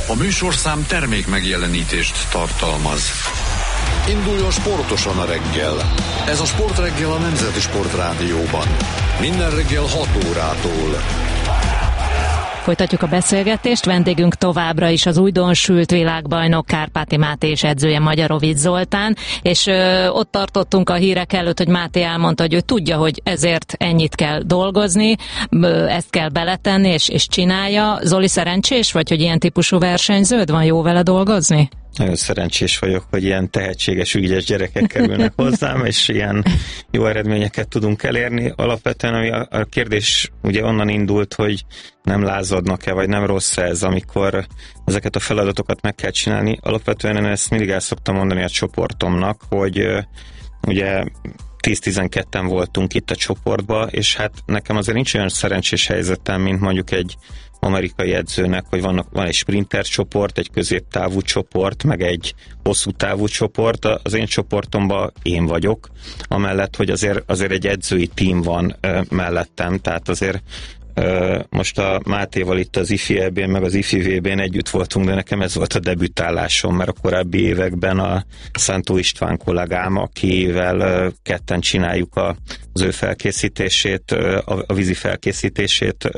A műsorszám termék megjelenítést tartalmaz. Induljon sportosan a reggel. Ez a Sportreggel a Nemzeti Sportrádióban. Minden reggel 6 órától. Folytatjuk a beszélgetést, vendégünk továbbra is az újdonsült világbajnok Kárpáti Máté és edzője Magyarovics Zoltán, és ott tartottunk a hírek előtt, hogy Máté elmondta, hogy ő tudja, hogy ezért ennyit kell dolgozni, ezt kell beletenni, és csinálja. Zoli, szerencsés vagy, hogy ilyen típusú versenyződ van, jó vele dolgozni? Nagyon szerencsés vagyok, hogy ilyen tehetséges, ügyes gyerekek kerülnek hozzám, és ilyen jó eredményeket tudunk elérni. Alapvetően ami a kérdés ugye onnan indult, hogy nem lázadnak-e, vagy nem rossz ez, amikor ezeket a feladatokat meg kell csinálni. Alapvetően én ezt mindig el szoktam mondani a csoportomnak, hogy ugye 10-12-en voltunk itt a csoportban, és hát nekem azért nincs olyan szerencsés helyzetem, mint mondjuk egy amerikai edzőnek, hogy van egy sprinter csoport, egy középtávú csoport, meg egy hosszú távú csoport. Az én csoportomban én vagyok, amellett, hogy azért egy edzői tím van mellettem, tehát azért most a Mátéval itt az IFI EB-n, meg az IFI VB-n együtt voltunk, de nekem ez volt a debütálásom, mert a korábbi években a Szántó István kollégám, akivel ketten csináljuk az ő felkészítését, a vízi felkészítését,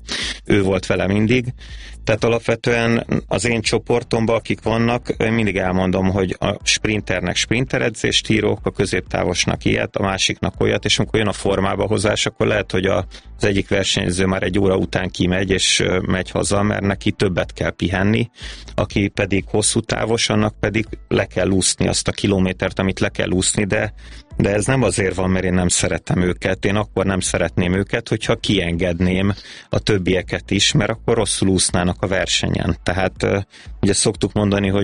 ő volt vele mindig. Tehát alapvetően az én csoportomban, akik vannak, mindig elmondom, hogy a sprinternek sprinteredzést írok, a középtávosnak ilyet, a másiknak olyat, és amikor jön a formába hozás, akkor lehet, hogy az egyik versenyző már egy óra után kimegy, és megy haza, mert neki többet kell pihenni, aki pedig hosszú távos, annak pedig le kell úszni azt a kilométert, amit le kell úszni, de ez nem azért van, mert én nem szeretem őket. Én akkor nem szeretném őket, hogyha kiengedném a többieket is, mert akkor rosszul úsznának a versenyen. Tehát ugye szoktuk mondani, hogy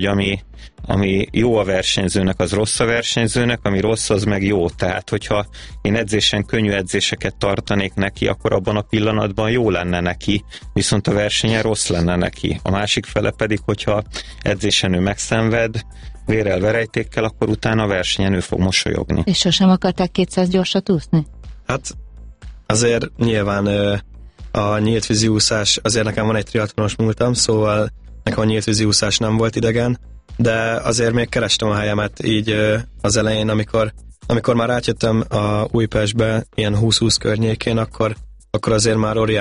ami jó a versenyzőnek, az rossz a versenyzőnek, ami rossz, az meg jó. Tehát, hogyha én edzésen könnyű edzéseket tartanék neki, akkor abban a pillanatban jó lenne neki, viszont a versenyen rossz lenne neki. A másik fele pedig, hogyha edzésen ő megszenved, vérrel, verejtékkel, akkor utána a versenyen ő fog mosolyogni. És sosem akarták 200 gyorsat úszni? Hát azért nyilván a nyíltvízi úszás, azért nekem van egy triatlonos múltam, szóval nekem a nyíltvízi úszás nem volt idegen, de azért még kerestem a helyemet így az elején, amikor már átjöttem a Újpestbe, ilyen 20-20 környékén, akkor azért már